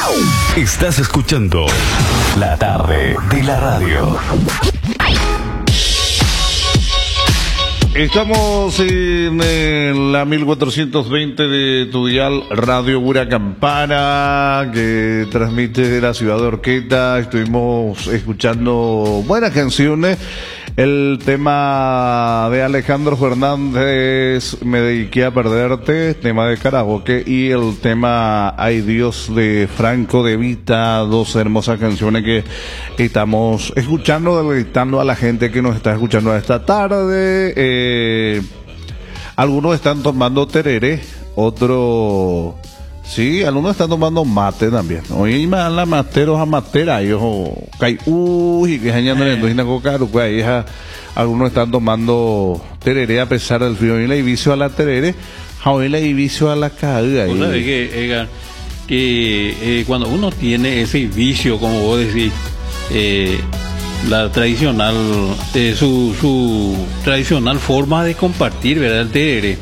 Estás escuchando La Tarde de la Radio. Estamos en la 1420 de tu dial Radio Huracampana, que transmite de la ciudad de Horqueta. Estuvimos escuchando buenas canciones. El tema de Alejandro Fernández, Me dediqué a perderte, tema de karaoke, y el tema Ay Dios de Franco De Vita, dos hermosas canciones que estamos escuchando, deleitando a la gente que nos está escuchando esta tarde. Algunos están tomando tereré, otros... Sí, algunos están tomando mate también. Hoy me dan la materos a matera. Yo caí, uy, que jañando en el coca, algunos están tomando tereré a pesar del frío. Hoy le vicio a la tereré, hoy le vicio a la caída. O sea, que cuando uno tiene ese vicio, como vos decís, la tradicional, su tradicional forma de compartir, ¿verdad? El tereré.